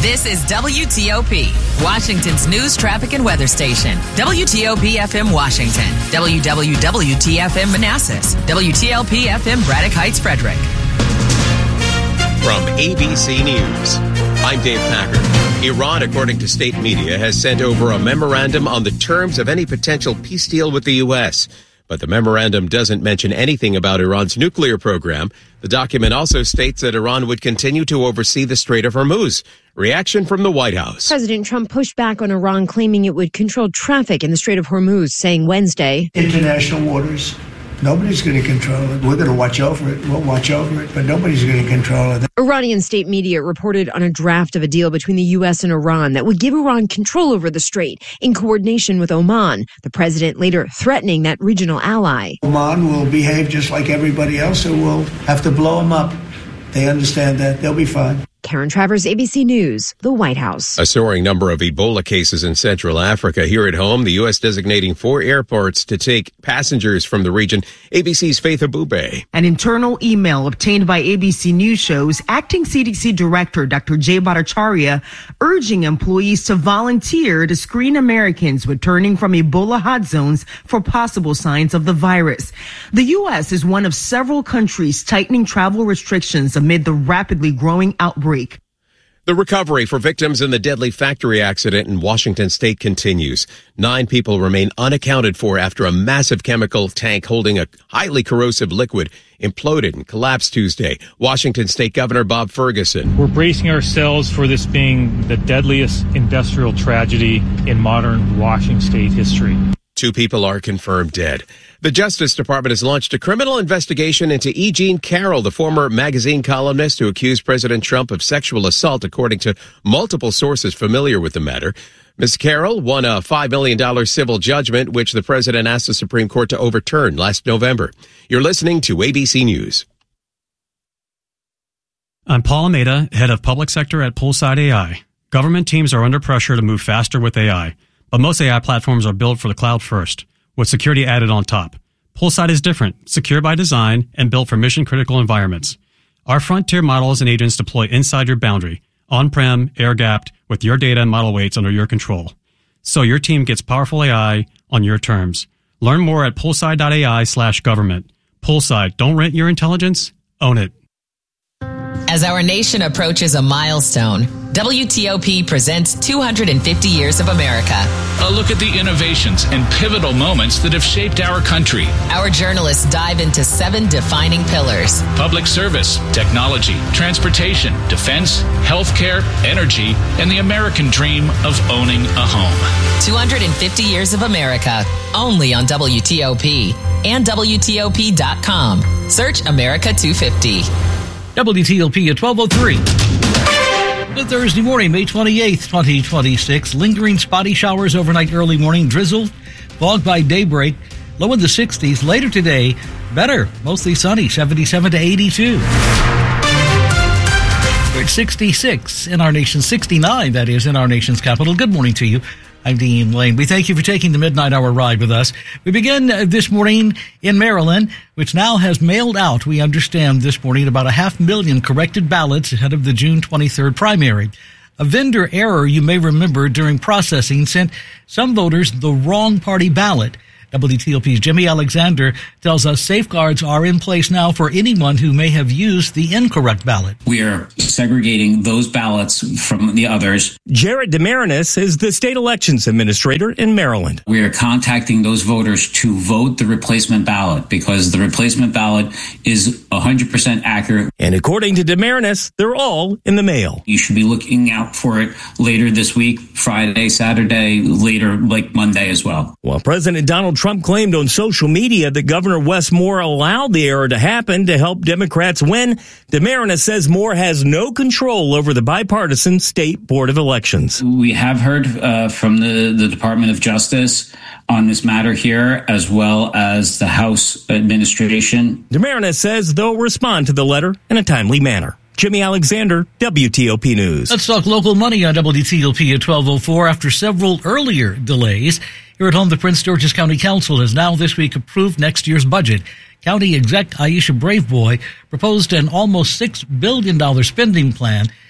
This is WTOP, Washington's news, traffic, and weather station. WTOP-FM Washington, WWWT-FM Manassas, WTLP-FM Braddock Heights, Frederick. From ABC News, I'm Dave Packard. Iran, according to state media, has sent over a memorandum on the terms of any potential peace deal with the U.S., but the memorandum doesn't mention anything about Iran's nuclear program. The document also states that Iran would continue to oversee the Strait of Hormuz. Reaction from the White House. President Trump pushed back on Iran, claiming it would control traffic in the Strait of Hormuz, saying Wednesday, international waters. Nobody's going to control it. We're going to watch over it. We'll watch over it, but nobody's going to control it. Iranian state media reported on a draft of a deal between the U.S. and Iran that would give Iran control over the strait in coordination with Oman, the president later threatening that regional ally. Oman will behave just like everybody else, so we'll have to blow them up. They understand that. They'll be fine. Karen Travers, ABC News, the White House. A soaring number of Ebola cases in Central Africa. Here at home, the U.S. designating 4 airports to take passengers from the region. ABC's Faith Abube. An internal email obtained by ABC News shows acting CDC Director Dr. Jay Bhattacharya urging employees to volunteer to screen Americans returning from Ebola hot zones for possible signs of the virus. The U.S. is one of several countries tightening travel restrictions amid the rapidly growing outbreak. The recovery for victims in the deadly factory accident in Washington state continues. 9 people remain unaccounted for after a massive chemical tank holding a highly corrosive liquid imploded and collapsed Tuesday. Washington State Governor Bob Ferguson. We're bracing ourselves for this being the deadliest industrial tragedy in modern Washington state history. 2 people are confirmed dead. The Justice Department has launched a criminal investigation into E. Jean Carroll, the former magazine columnist who accused President Trump of sexual assault, according to multiple sources familiar with the matter. Ms. Carroll won a $5 million civil judgment, which the president asked the Supreme Court to overturn last November. You're listening to ABC News. I'm Paul Almeida, head of public sector at Poolside AI. Government teams are under pressure to move faster with AI, but most AI platforms are built for the cloud first, with security added on top. Poolside is different, secure by design, and built for mission-critical environments. Our frontier models and agents deploy inside your boundary, on-prem, air-gapped, with your data and model weights under your control. So your team gets powerful AI on your terms. Learn more at poolside.ai/government. Poolside, don't rent your intelligence, own it. As our nation approaches a milestone, WTOP presents 250 Years of America. A look at the innovations and pivotal moments that have shaped our country. Our journalists dive into 7 defining pillars: public service, technology, transportation, defense, healthcare, energy, and the American dream of owning a home. 250 Years of America, only on WTOP and WTOP.com. Search America 250. WTOP at 12:03. Good Thursday morning, May 28th, 2026. Lingering spotty showers overnight, early morning drizzle, fog by daybreak, low in the 60s. Later today, better, mostly sunny, 77 to 82. We're at 66 in our nation, 69, that is, in our nation's capital. Good morning to you. I'm Dean Lane. We thank you for taking the midnight hour ride with us. We begin this morning in Maryland, which now has mailed out, we understand this morning, about 500,000 corrected ballots ahead of the June 23rd primary. A vendor error, you may remember, during processing sent some voters the wrong party ballot. WTOP's Jimmy Alexander tells us safeguards are in place now for anyone who may have used the incorrect ballot. We are segregating those ballots from the others. Jared Demarinis is the state elections administrator in Maryland. We are contacting those voters to vote the replacement ballot because the replacement ballot is 100% accurate. And according to Demarinis, they're all in the mail. You should be looking out for it later this week, Friday, Saturday, later, like Monday as well. While President Donald Trump claimed on social media that Governor Wes Moore allowed the error to happen to help Democrats win, Demarinis says Moore has no control over the bipartisan state board of elections. We have heard from the Department of Justice on this matter here, as well as the House administration. Demarinis says they'll respond to the letter in a timely manner. Jimmy Alexander, WTOP News. Let's talk local money on WTOP at 12:04. After several earlier delays, here at home, the Prince George's County Council has now this week approved next year's budget. County Exec Aisha Braveboy proposed an almost $6 billion spending plan.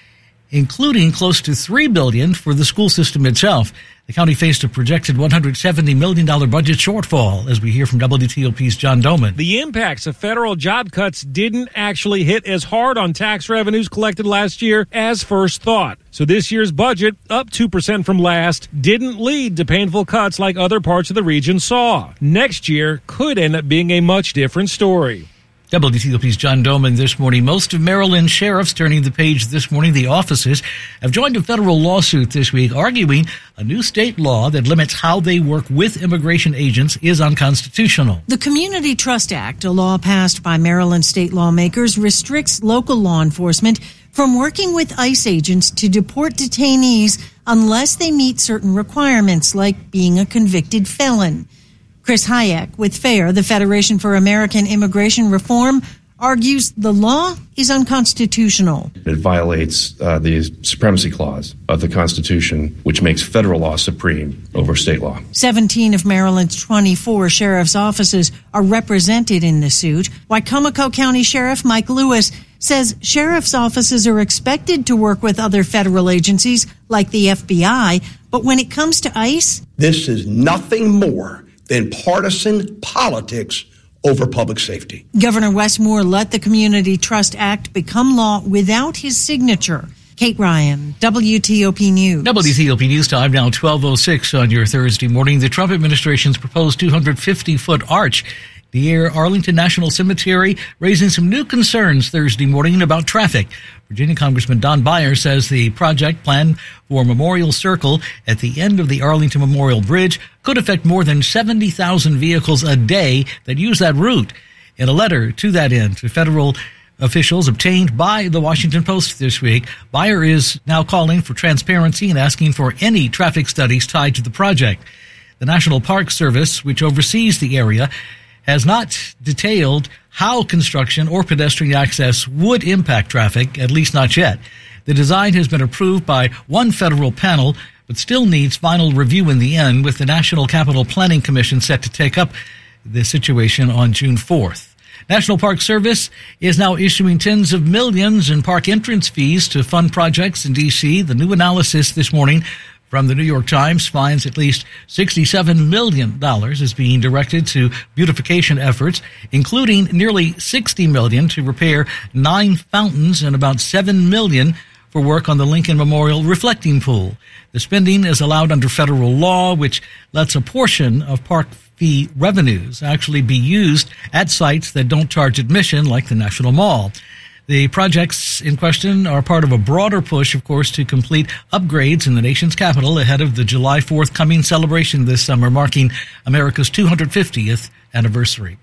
including close to $3 billion for the school system itself. The county faced a projected $170 million budget shortfall, as we hear from WTOP's John Doman. The impacts of federal job cuts didn't actually hit as hard on tax revenues collected last year as first thought. So this year's budget, up 2% from last, didn't lead to painful cuts like other parts of the region saw. Next year could end up being a much different story. WTOP's John Doman this morning. Most of Maryland sheriffs turning the page this morning. The offices have joined a federal lawsuit this week arguing a new state law that limits how they work with immigration agents is unconstitutional. The Community Trust Act, a law passed by Maryland state lawmakers, restricts local law enforcement from working with ICE agents to deport detainees unless they meet certain requirements, like being a convicted felon. Chris Hayek with FAIR, the Federation for American Immigration Reform, argues the law is unconstitutional. It violates the supremacy clause of the Constitution, which makes federal law supreme over state law. 17 of Maryland's 24 sheriff's offices are represented in the suit. Wicomico County Sheriff Mike Lewis says sheriff's offices are expected to work with other federal agencies like the FBI, but when it comes to ICE, this is nothing more than partisan politics over public safety. Governor Wes Moore let the Community Trust Act become law without his signature. Kate Ryan, WTOP News. WTOP News time now 12:06 on your Thursday morning. The Trump administration's proposed 250-foot arch near Arlington National Cemetery, raising some new concerns Thursday morning about traffic. Virginia Congressman Don Beyer says the project planned for Memorial Circle at the end of the Arlington Memorial Bridge could affect more than 70,000 vehicles a day that use that route. In a letter to that end to federal officials obtained by the Washington Post this week, Beyer is now calling for transparency and asking for any traffic studies tied to the project. The National Park Service, which oversees the area, has not detailed how construction or pedestrian access would impact traffic, at least not yet. The design has been approved by one federal panel, but still needs final review in the end, with the National Capital Planning Commission set to take up the situation on June 4th. National Park Service is now issuing tens of millions in park entrance fees to fund projects in D.C. The new analysis this morning from the New York Times finds at least $67 million is being directed to beautification efforts, including nearly $60 million to repair 9 fountains and about $7 million for work on the Lincoln Memorial Reflecting Pool. The spending is allowed under federal law, which lets a portion of park fee revenues actually be used at sites that don't charge admission, like the National Mall. The projects in question are part of a broader push, of course, to complete upgrades in the nation's capital ahead of the July 4th coming celebration this summer, marking America's 250th anniversary.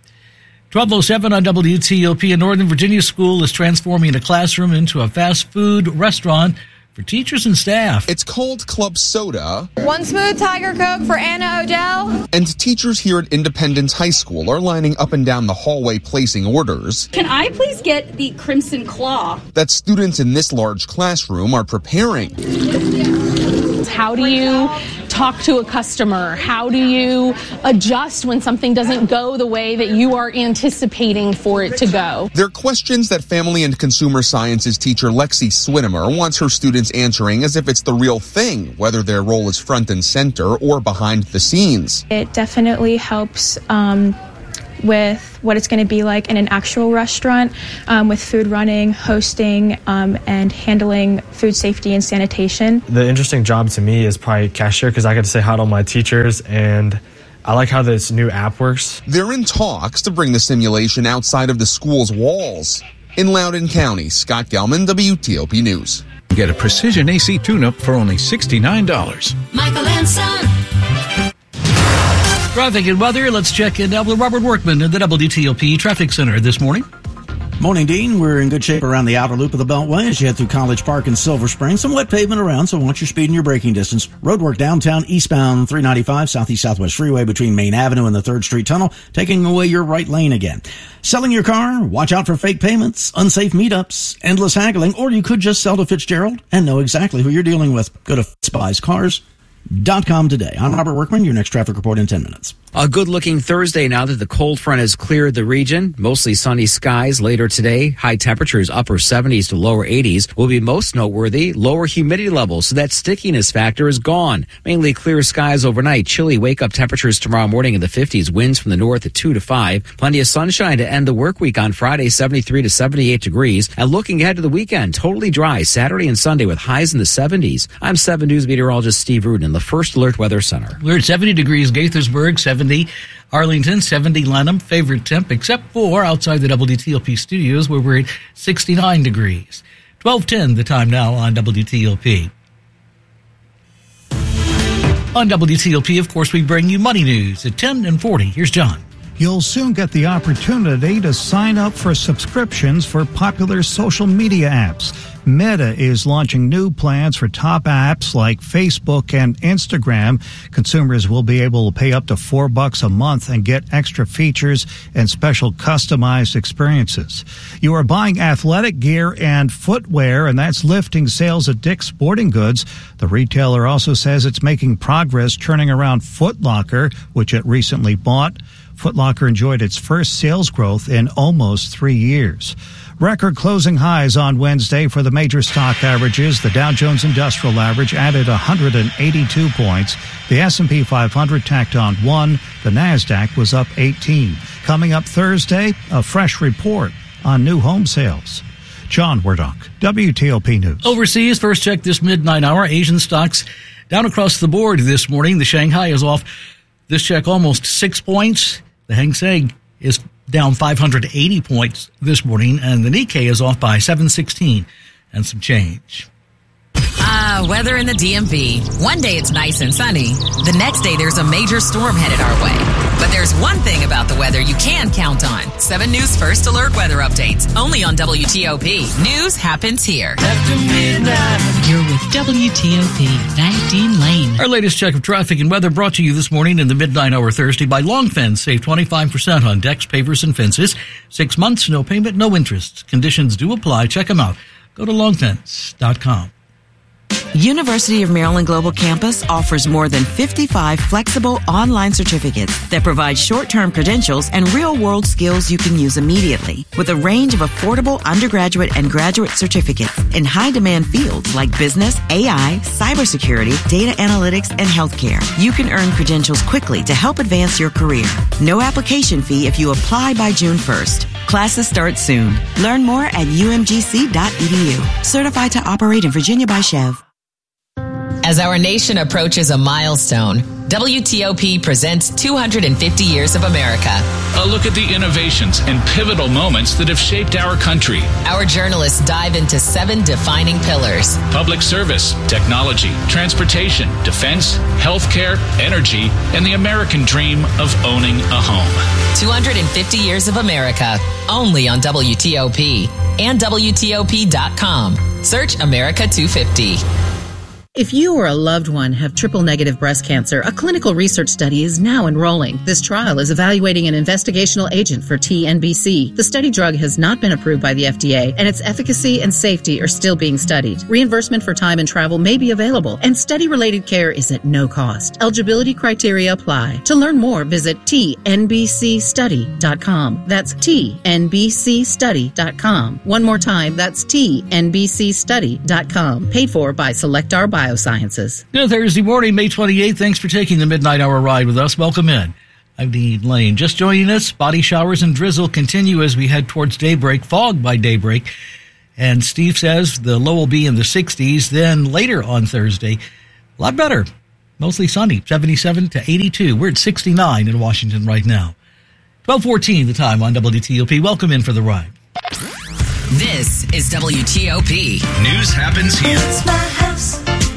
12:07 on WTOP. A Northern Virginia school is transforming a classroom into a fast food restaurant for teachers and staff. It's called Club Soda. One smooth Tiger Coke for Anna Odell. And teachers here at Independence High School are lining up and down the hallway placing orders. Can I please get the Crimson Claw? That students in this large classroom are preparing. How do you talk to a customer? How do you adjust when something doesn't go the way that you are anticipating for it to go? They're questions that Family and Consumer Sciences teacher Lexi Swinimer wants her students answering as if it's the real thing, whether their role is front and center or behind the scenes. It definitely helps with what it's going to be like in an actual restaurant, with food running, hosting, and handling food safety and sanitation. The interesting job to me is probably cashier, because I get to say hi to all my teachers, and I like how this new app works. They're in talks to bring the simulation outside of the school's walls. In Loudoun County, Scott Gelman, WTOP News. Get a Precision AC tune-up for only $69. Michael and Son. Traffic and weather. Let's check in now with Robert Workman at the WTOP Traffic Center this morning. Morning, Dean. We're in good shape around the outer loop of the Beltway as you head through College Park and Silver Spring. Some wet pavement around, so watch your speed and your braking distance. Roadwork downtown, eastbound 395, Southeast Southwest Freeway between Main Avenue and the 3rd Street Tunnel, taking away your right lane again. Selling your car? Watch out for fake payments, unsafe meetups, endless haggling, or you could just sell to Fitzgerald and know exactly who you're dealing with. Go to WTOP.com today. I'm Robert Workman, your next traffic report in 10 minutes. A good-looking Thursday now that the cold front has cleared the region. Mostly sunny skies later today. High temperatures, upper 70s to lower 80s, will be most noteworthy. Lower humidity levels, so that stickiness factor is gone. Mainly clear skies overnight. Chilly wake-up temperatures tomorrow morning in the 50s. Winds from the north at 2 to 5. Plenty of sunshine to end the work week on Friday, 73 to 78 degrees. And looking ahead to the weekend, totally dry Saturday and Sunday with highs in the 70s. I'm 7 News meteorologist Steve Rudin in the First Alert Weather Center. We're at 70 degrees Gaithersburg, 70 Arlington, 70 Lenham, favorite temp, except for outside the WTOP studios where we're at 69 degrees. 12:10 the time now on WTOP. On WTOP, of course, we bring you money news at 10 and 40. Here's John. You'll soon get the opportunity to sign up for subscriptions for popular social media apps. Meta is launching new plans for top apps like Facebook and Instagram. Consumers will be able to pay up to $4 a month and get extra features and special customized experiences. You are buying athletic gear and footwear, and that's lifting sales at Dick's Sporting Goods. The retailer also says it's making progress turning around Foot Locker, which it recently bought. Foot Locker enjoyed its first sales growth in almost 3 years. Record closing highs on Wednesday for the major stock averages. The Dow Jones Industrial Average added 182 points. The S&P 500 tacked on 1. The NASDAQ was up 18. Coming up Thursday, a fresh report on new home sales. John Wardock, WTOP News. Overseas, first check this midnight hour. Asian stocks down across the board this morning. The Shanghai is off this check almost 6 points. The Hang Seng is down 580 points this morning, and the Nikkei is off by 716 and some change. Weather in the DMV. One day it's nice and sunny. The next day there's a major storm headed our way. But there's one thing about the weather you can count on. 7 News First Alert weather updates. Only on WTOP. News happens here. After midnight. You're with WTOP. 19 Lane. Our latest check of traffic and weather brought to you this morning in the midnight hour Thursday by Long Fence. Save 25% on decks, pavers, and fences. 6 months, no payment, no interest. Conditions do apply. Check them out. Go to longfence.com. University of Maryland Global Campus offers more than 55 flexible online certificates that provide short-term credentials and real-world skills you can use immediately. With a range of affordable undergraduate and graduate certificates in high-demand fields like business, AI, cybersecurity, data analytics, and healthcare, you can earn credentials quickly to help advance your career. No application fee if you apply by June 1st. Classes start soon. Learn more at umgc.edu. Certified to operate in Virginia by Chev. As our nation approaches a milestone, WTOP presents 250 Years of America. A look at the innovations and pivotal moments that have shaped our country. Our journalists dive into 7 defining pillars: public service, technology, transportation, defense, healthcare, energy, and the American dream of owning a home. 250 Years of America, only on WTOP and WTOP.com. Search America 250. If you or a loved one have triple-negative breast cancer, a clinical research study is now enrolling. This trial is evaluating an investigational agent for TNBC. The study drug has not been approved by the FDA, and its efficacy and safety are still being studied. Reimbursement for time and travel may be available, and study-related care is at no cost. Eligibility criteria apply. To learn more, visit tnbcstudy.com. That's tnbcstudy.com. One more time, that's tnbcstudy.com. Paid for by Select Our Biosciences. Good Thursday morning, May 28th. Thanks for taking the midnight hour ride with us. Welcome in. I'm Dean Lane. Just joining us, spotty showers and drizzle continue as we head towards daybreak, fog by daybreak. And Steve says the low will be in the 60s. Then later on Thursday, a lot better. Mostly sunny, 77 to 82. We're at 69 in Washington right now. 12:14 the time on WTOP. Welcome in for the ride. This is WTOP. News happens here. It's my house.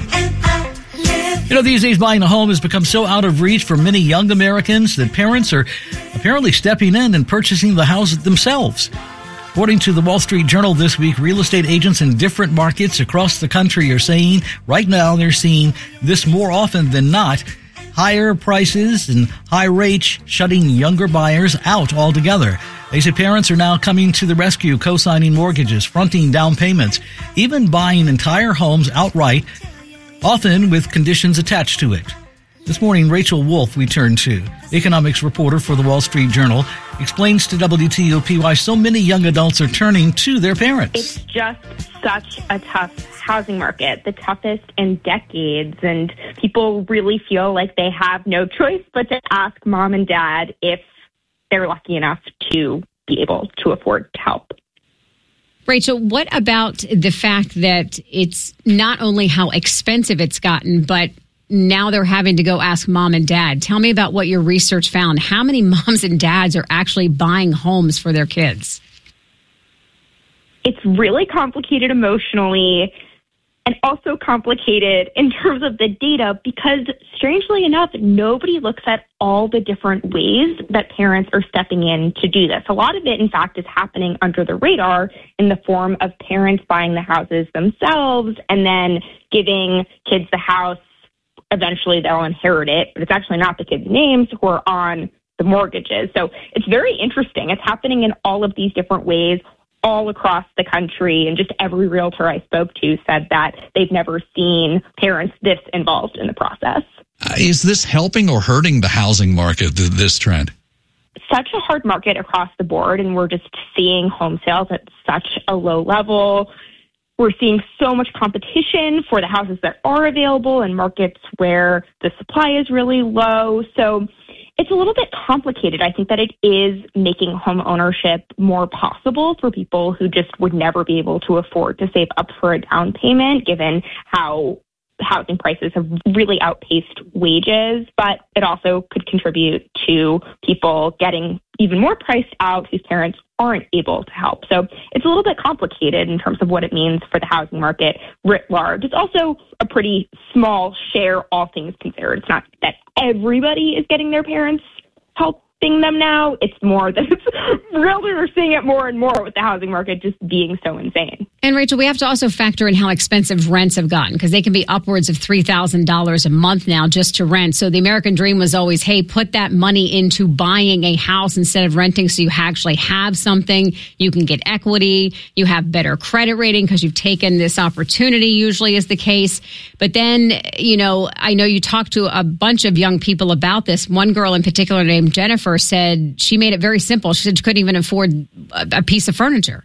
You know, these days buying a home has become so out of reach for many young Americans that parents are apparently stepping in and purchasing the house themselves. According to the Wall Street Journal this week, real estate agents in different markets across the country are saying right now they're seeing this more often than not. Higher prices and high rates shutting younger buyers out altogether. They say parents are now coming to the rescue, co-signing mortgages, fronting down payments, even buying entire homes outright often with conditions attached to it. This morning, Rachel Wolf, we turn to, economics reporter for the Wall Street Journal, explains to WTOP why so many young adults are turning to their parents. It's just such a tough housing market, the toughest in decades, and people really feel like they have no choice but to ask mom and dad if they're lucky enough to be able to afford to help. Rachel, what about the fact that it's not only how expensive it's gotten, but now they're having to go ask mom and dad? Tell me about what your research found. How many moms and dads are actually buying homes for their kids? It's really complicated emotionally and also complicated in terms of the data because, strangely enough, nobody looks at all the different ways that parents are stepping in to do this. A lot of it, in fact, is happening under the radar in the form of parents buying the houses themselves and then giving kids the house. Eventually, they'll inherit it, but it's actually not the kids' names who are on the mortgages. So it's very interesting. It's happening in all of these different ways all across the country, and just every realtor I spoke to said that they've never seen parents this involved in the process. Is this helping or hurting the housing market, this trend? Such a hard market across the board, and we're just seeing home sales at such a low level. We're seeing so much competition for the houses that are available in markets where the supply is really low. So it's a little bit complicated. I think that it is making home ownership more possible for people who just would never be able to afford to save up for a down payment, given how housing prices have really outpaced wages. But it also could contribute to people getting even more priced out whose parents aren't able to help. So it's a little bit complicated in terms of what it means for the housing market writ large. It's also a pretty small share, all things considered. It's not that everybody is getting their parents helping them now. It's more that realtors are seeing it more and more with the housing market just being so insane. And Rachel, we have to also factor in how expensive rents have gotten, because they can be upwards of $3,000 a month now just to rent. So the American dream was always, hey, put that money into buying a house instead of renting, so you actually have something. You can get equity. You have better credit rating because you've taken this opportunity, usually is the case. But then, I know you talked to a bunch of young people about this. One girl in particular named Jennifer said she made it very simple. She said she couldn't even afford a piece of furniture.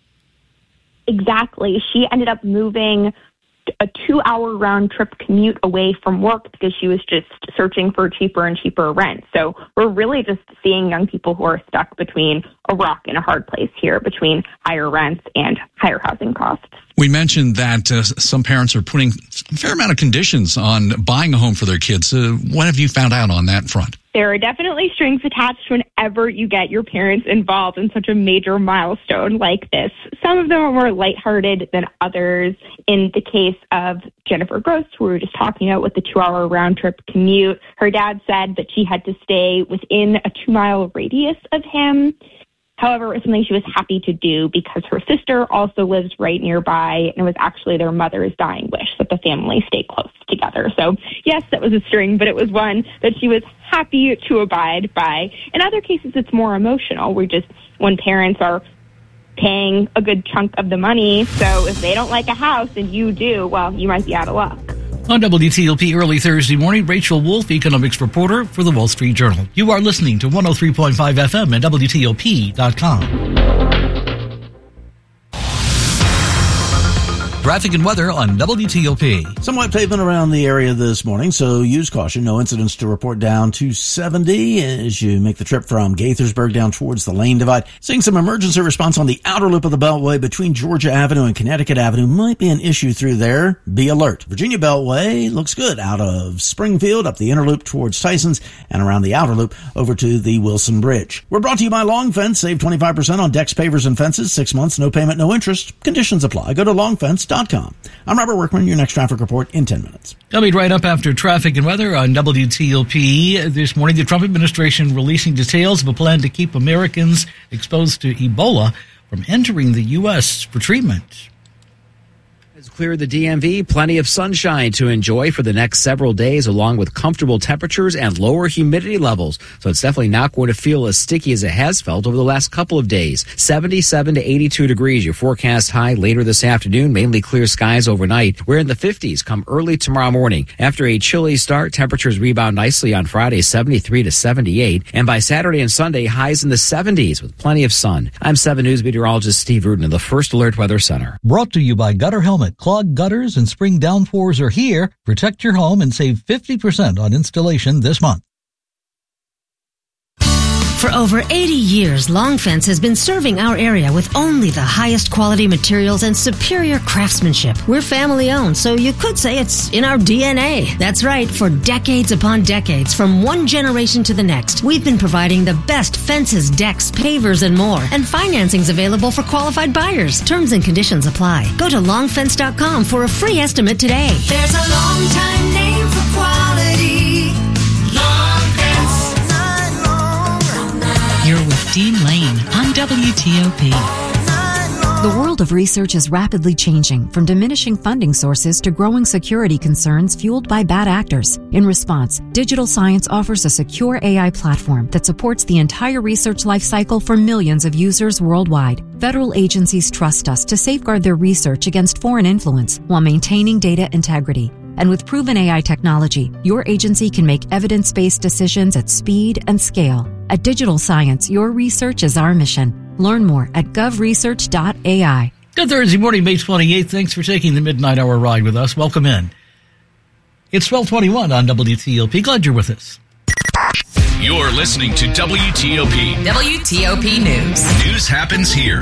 Exactly. She ended up moving a 2-hour round trip commute away from work because she was just searching for cheaper and cheaper rent. So we're really just seeing young people who are stuck between a rock and a hard place here, between higher rents and higher housing costs. We mentioned that some parents are putting a fair amount of conditions on buying a home for their kids. What have you found out on that front? There are definitely strings attached whenever you get your parents involved in such a major milestone like this. Some of them are more lighthearted than others. In the case of Jennifer Gross, who we were just talking about with the 2-hour round trip commute, her dad said that she had to stay within a 2-mile radius of him. However, it was something she was happy to do because her sister also lives right nearby, and it was actually their mother's dying wish that the family stay close together. So, yes, that was a string, but it was one that she was happy to abide by. In other cases, it's more emotional. When parents are paying a good chunk of the money, so if they don't like a house and you do, well, you might be out of luck. On WTOP early Thursday morning, Rachel Wolf, economics reporter for the Wall Street Journal. You are listening to 103.5 FM at WTOP.com. Traffic and weather on WTOP. Some wet pavement around the area this morning, so use caution. No incidents to report down to 70 as you make the trip from Gaithersburg down towards the Lane Divide. Seeing some emergency response on the outer loop of the Beltway between Georgia Avenue and Connecticut Avenue. Might be an issue through there. Be alert. Virginia Beltway looks good out of Springfield, up the inner loop towards Tyson's, and around the outer loop over to the Wilson Bridge. We're brought to you by Long Fence. Save 25% on decks, pavers, and fences. 6 months, no payment, no interest. Conditions apply. Go to longfence.com. I'm Robert Workman, your next traffic report in 10 minutes. Coming right up after traffic and weather on WTOP this morning, the Trump administration releasing details of a plan to keep Americans exposed to Ebola from entering the U.S. for treatment. clear the DMV. Plenty of sunshine to enjoy for the next several days, along with comfortable temperatures and lower humidity levels. So it's definitely not going to feel as sticky as it has felt over the last couple of days. 77 to 82 degrees, your forecast high later this afternoon. Mainly clear skies overnight. We're in the 50s come early tomorrow morning. After a chilly start, temperatures rebound nicely on Friday, 73 to 78. And by Saturday and Sunday, highs in the 70s with plenty of sun. I'm 7 News meteorologist Steve Rudin of the First Alert Weather Center. Brought to you by Gutter Helmet. Clogged gutters and spring downpours are here. Protect your home and save 50% on installation this month. For over 80 years, Long Fence has been serving our area with only the highest quality materials and superior craftsmanship. We're family owned, so you could say it's in our DNA. That's right, for decades upon decades, from one generation to the next, we've been providing the best fences, decks, pavers, and more. And financing's available for qualified buyers. Terms and conditions apply. Go to longfence.com for a free estimate today. There's a long time name for quality. You're with Dean Lane on WTOP. The world of research is rapidly changing, from diminishing funding sources to growing security concerns fueled by bad actors. In response, Digital Science offers a secure AI platform that supports the entire research lifecycle for millions of users worldwide. Federal agencies trust us to safeguard their research against foreign influence while maintaining data integrity. And with proven AI technology, your agency can make evidence-based decisions at speed and scale. At Digital Science, your research is our mission. Learn more at govresearch.ai. Good Thursday morning, May 28th. Thanks for taking the midnight hour ride with us. Welcome in. It's 12:21 on WTOP. Glad you're with us. You're listening to WTOP. WTOP News. News happens here.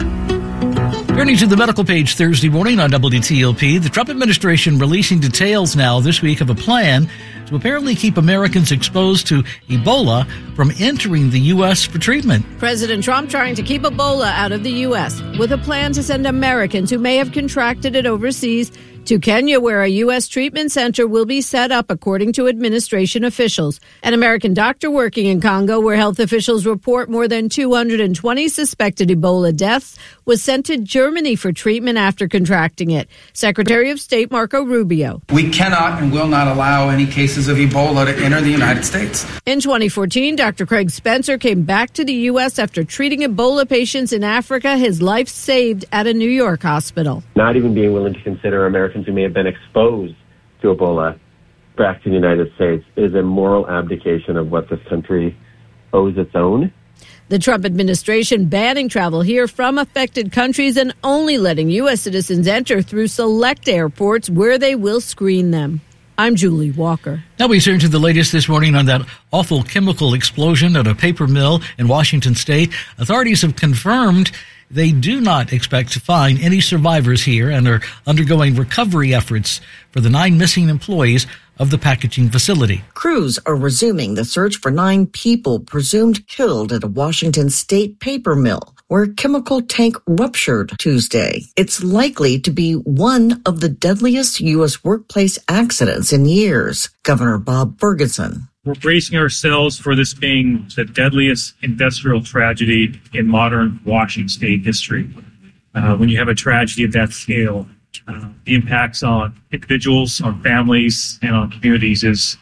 Turning to the medical page Thursday morning on WTOP, the Trump administration releasing details now this week of a plan to apparently keep Americans exposed to Ebola from entering the U.S. for treatment. President Trump trying to keep Ebola out of the U.S. with a plan to send Americans who may have contracted it overseas to Kenya, where a U.S. treatment center will be set up, according to administration officials. An American doctor working in Congo, where health officials report more than 220 suspected Ebola deaths, was sent to Germany for treatment after contracting it. Secretary of State Marco Rubio. We cannot and will not allow any cases of Ebola to enter the United States. In 2014, Dr. Craig Spencer came back to the U.S. after treating Ebola patients in Africa, his life saved at a New York hospital. Not even being willing to consider Americans who may have been exposed to Ebola back to the United States is a moral abdication of what this country owes its own. The Trump administration banning travel here from affected countries and only letting U.S. citizens enter through select airports where they will screen them. I'm Julie Walker. Now we turn to the latest this morning on that awful chemical explosion at a paper mill in Washington state. Authorities have confirmed they do not expect to find any survivors here and are undergoing recovery efforts for the 9 missing employees of the packaging facility. Crews are resuming the search for 9 people presumed killed at a Washington state paper mill where a chemical tank ruptured Tuesday. It's likely to be one of the deadliest U.S. workplace accidents in years. Governor Bob Ferguson. We're bracing ourselves for this being the deadliest industrial tragedy in modern Washington state history. When you have a tragedy of that scale, the impacts on individuals, on families, and on communities is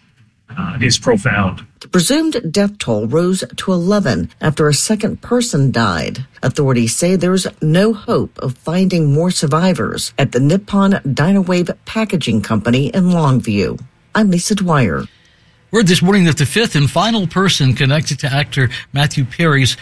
profound. The presumed death toll rose to 11 after a second person died. Authorities say there's no hope of finding more survivors at the Nippon Dynawave Packaging Company in Longview. I'm Lisa Dwyer. Word this morning that the 5th and final person connected to actor Matthew Perry's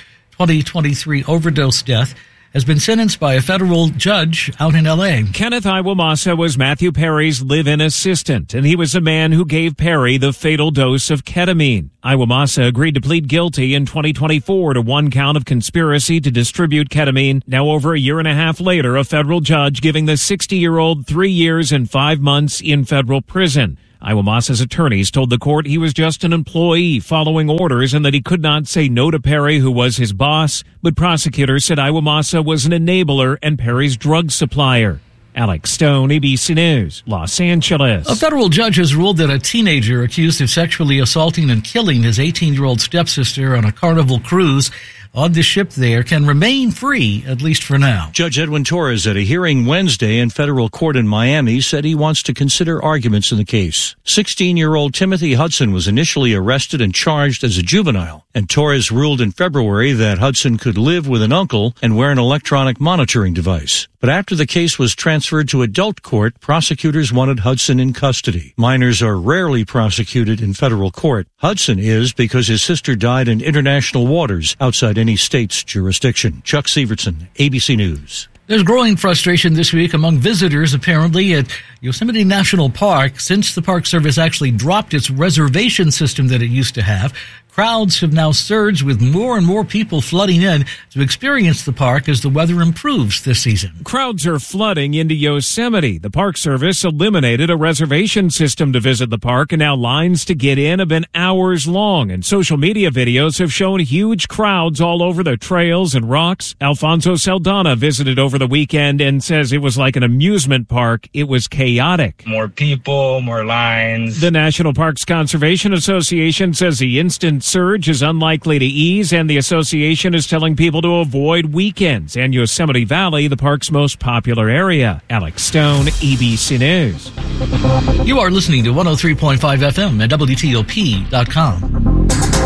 2023 overdose death has been sentenced by a federal judge out in L.A. Kenneth Iwamasa was Matthew Perry's live-in assistant, and he was the man who gave Perry the fatal dose of ketamine. Iwamasa agreed to plead guilty in 2024 to 1 count of conspiracy to distribute ketamine. Now, over a year and a half later, a federal judge giving the 60-year-old 3 years and 5 months in federal prison. Iwamasa's attorneys told the court he was just an employee following orders and that he could not say no to Perry, who was his boss. But prosecutors said Iwamasa was an enabler and Perry's drug supplier. Alex Stone, ABC News, Los Angeles. A federal judge has ruled that a teenager accused of sexually assaulting and killing his 18-year-old stepsister on a Carnival cruise on the ship there can remain free, at least for now. Judge Edwin Torres at a hearing Wednesday in federal court in Miami said he wants to consider arguments in the case. 16-year-old Timothy Hudson was initially arrested and charged as a juvenile, and Torres ruled in February that Hudson could live with an uncle and wear an electronic monitoring device. But after the case was transferred to adult court, prosecutors wanted Hudson in custody. Minors are rarely prosecuted in federal court. Hudson is because his sister died in international waters outside any state's jurisdiction. Chuck Severson, ABC News. There's growing frustration this week among visitors, apparently, at Yosemite National Park. Since the Park Service actually dropped its reservation system that it used to have, crowds have now surged with more and more people flooding in to experience the park as the weather improves this season. Crowds are flooding into Yosemite. The Park Service eliminated a reservation system to visit the park, and now lines to get in have been hours long, and social media videos have shown huge crowds all over the trails and rocks. Alfonso Saldana visited over the weekend and says it was like an amusement park. It was chaotic. More people, more lines. The National Parks Conservation Association says the instant surge is unlikely to ease, and the association is telling people to avoid weekends and Yosemite Valley, the park's most popular area. Alex Stone, ABC News. You are listening to 103.5 FM at WTOP.com.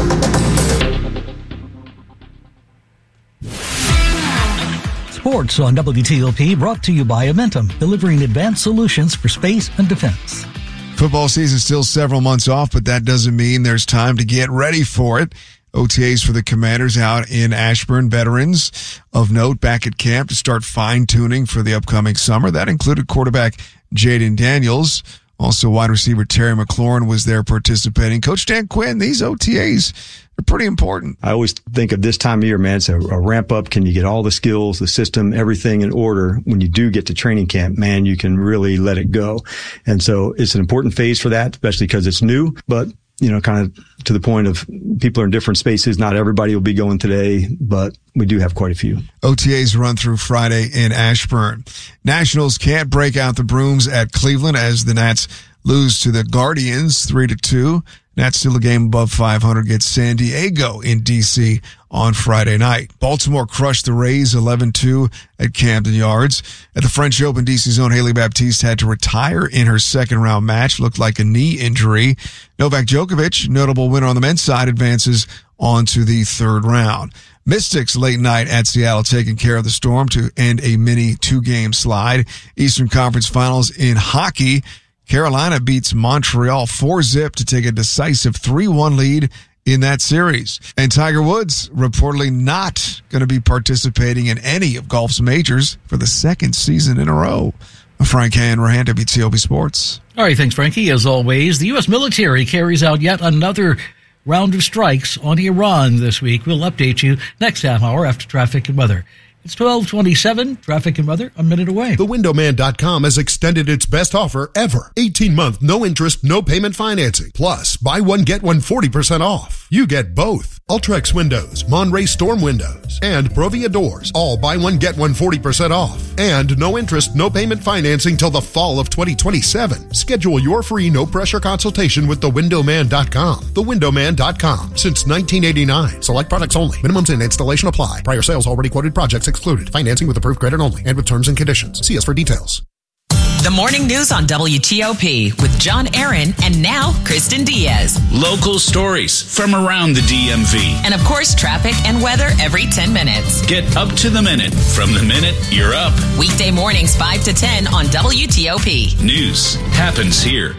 Sports on WTOP brought to you by Amentum, delivering advanced solutions for space and defense. Football season still several months off, but that doesn't mean there's time to get ready for it. OTAs for the Commanders out in Ashburn. Veterans of note back at camp to start fine-tuning for the upcoming summer. That included quarterback Jaden Daniels. Also, wide receiver Terry McLaurin was there participating. Coach Dan Quinn, these OTAs are pretty important. I always think of this time of year, man, it's a ramp up. Can you get all the skills, the system, everything in order? When you do get to training camp, man, you can really let it go. And so it's an important phase for that, especially because it's new, but kind of to the point of people are in different spaces. Not everybody will be going today, but we do have quite a few. OTAs run through Friday in Ashburn. Nationals can't break out the brooms at Cleveland as the Nats lose to the Guardians 3-2. Nats still a game above 500, gets San Diego in D.C. on Friday night. Baltimore crushed the Rays 11-2 at Camden Yards. At the French Open, D.C.'s own Haley Baptiste had to retire in her second-round match. Looked like a knee injury. Novak Djokovic, notable winner on the men's side, advances on to the third round. Mystics late night at Seattle taking care of the Storm to end a mini two-game slide. Eastern Conference Finals in hockey. Carolina beats Montreal 4-0 to take a decisive 3-1 lead in that series. And Tiger Woods reportedly not going to be participating in any of golf's majors for the second season in a row. Frank Hanrahan, WTOP Sports. All right, thanks, Frankie. As always, the U.S. military carries out yet another round of strikes on Iran this week. We'll update you next half hour after traffic and weather. It's 12:27. Traffic and weather, a minute away. TheWindowman.com has extended its best offer ever. 18-month, no interest, no payment financing. Plus, buy one, get one 40% off. You get both. Ultrex Windows, Monterey Storm Windows, and Provia Doors. All buy one, get one 40% off. And no interest, no payment financing till the fall of 2027. Schedule your free, no-pressure consultation with TheWindowman.com. TheWindowman.com. Since 1989. Select products only. Minimums and installation apply. Prior sales already quoted projects excluded. Financing with approved credit only and with terms and conditions. See us for details. The morning news on WTOP with John Aaron and now Kristen Diaz. Local stories from around the DMV. And of course, traffic and weather every 10 minutes. Get up to the minute from the minute you're up. Weekday mornings 5 to 10 on WTOP. News happens here.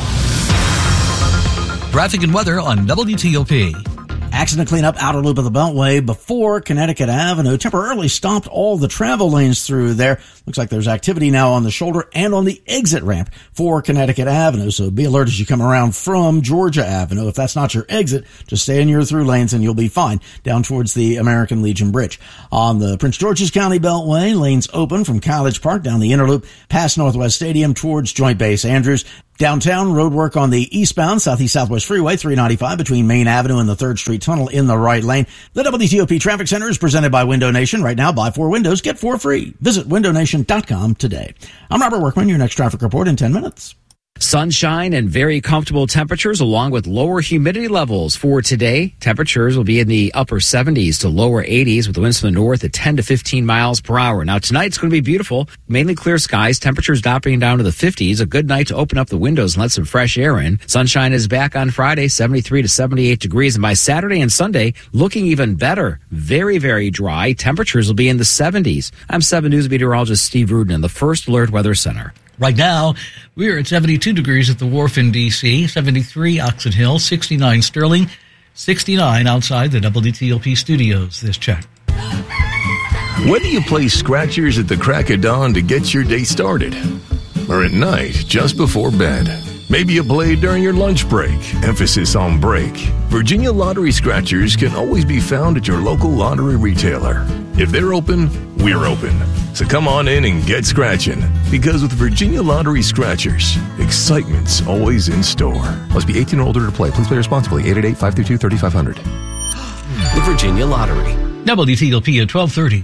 Traffic and weather on WTOP. Accident cleanup outer loop of the Beltway before Connecticut Avenue. Temporarily stopped all the travel lanes through there. Looks like there's activity now on the shoulder and on the exit ramp for Connecticut Avenue. So be alert as you come around from Georgia Avenue. If that's not your exit, just stay in your through lanes and you'll be fine down towards the American Legion Bridge. On the Prince George's County Beltway, lanes open from College Park down the inner loop past Northwest Stadium towards Joint Base Andrews. Downtown, roadwork on the eastbound Southeast-Southwest Freeway 395 between Main Avenue and the 3rd Street Tunnel in the right lane. The WTOP Traffic Center is presented by Window Nation. Right now, buy 4 windows, get 4 free. Visit windownation.com today. I'm Robert Workman, your next traffic report in 10 minutes. Sunshine and very comfortable temperatures along with lower humidity levels for today. Temperatures will be in the upper 70s to lower 80s with winds from the north at 10 to 15 miles per hour. Now tonight it's going to be beautiful. Mainly clear skies. Temperatures dropping down to the 50s. A good night to open up the windows and let some fresh air in. Sunshine is back on Friday, 73 to 78 degrees. And by Saturday and Sunday, looking even better. Very, very dry. Temperatures will be in the 70s. I'm 7 News meteorologist Steve Rudin in the First Alert Weather Center. Right now, we're at 72 degrees at the Wharf in D.C., 73 Oxon Hill, 69 Sterling, 69 outside the WTOP studios. This check. When do you play scratchers at the crack of dawn to get your day started? Or at night, just before bed? Maybe you play during your lunch break. Emphasis on break. Virginia Lottery Scratchers can always be found at your local lottery retailer. If they're open, we're open. So come on in and get scratching. Because with Virginia Lottery Scratchers, excitement's always in store. Must be 18 or older to play. Please play responsibly. 888-532-3500. The Virginia Lottery. WTOP at 1230.